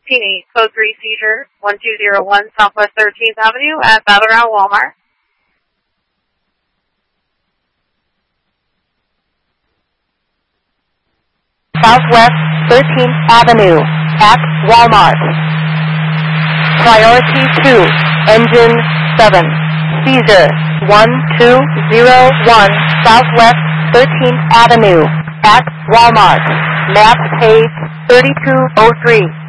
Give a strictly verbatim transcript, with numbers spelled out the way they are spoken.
Teeny, code three seizure, one two zero one Southwest thirteenth Avenue at Battleground Walmart. Southwest thirteenth Avenue at Walmart. Priority two, engine seven, seizure, one two zero one Southwest thirteenth Avenue at Walmart. Map page thirty-two oh three.